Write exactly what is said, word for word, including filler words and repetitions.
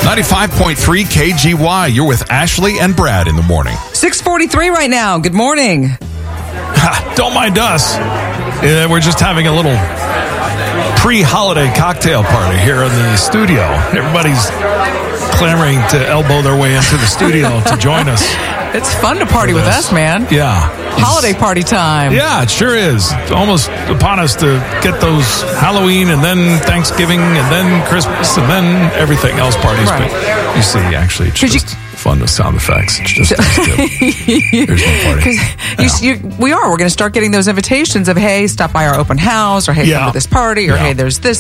ninety-five point three K G Y. You're with Ashley and Brad in the morning. six forty-three right now. Good morning. Don't mind us. Uh, we're just having a little pre-holiday cocktail party here in the studio. Everybody's clamoring to elbow their way into the studio to join us. It's fun to party with us, man. Yeah. Holiday party time. Yeah, it sure is. It's almost upon us to get those Halloween and then Thanksgiving and then Christmas and then everything else parties. Right. But you see, actually, it's you- just fun with sound effects. It's just Thanksgiving. There's no party. You, you, we are. We're going to start getting those invitations of, hey, stop by our open house, or hey, Yeah. come to this party, or Yeah. hey, there's this